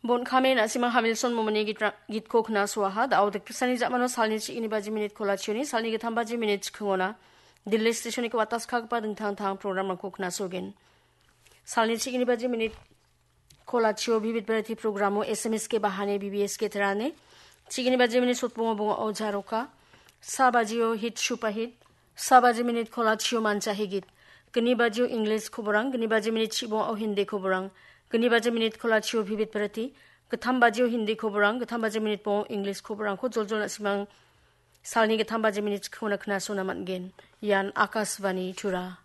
Bon kami na simang Hamilton momani git ko khna swaha da awde kisani jamano salni chi ini baji minute kola chioni salni ge thambaji minute khngona Delhi station ko watas khak pa ding thang thang program ko khna sogin salni chi ini baji minute kola chio bibit berati programo SMS ke bahane BBS ke terane chigini baji minute sutpungo bungo ojaroka sabajio hit super hit sabaji minute kola chio mancha higit gni bajio English khoborang gni baji minute chibo o Hindi khoborang gni baji minute kola chio bibit berati gatham bajio Hindi khoborang gatham baji minute po English khoborang ko joljol na simang salni gatham baji minute khona khna sona man gen yan Akashvani Thura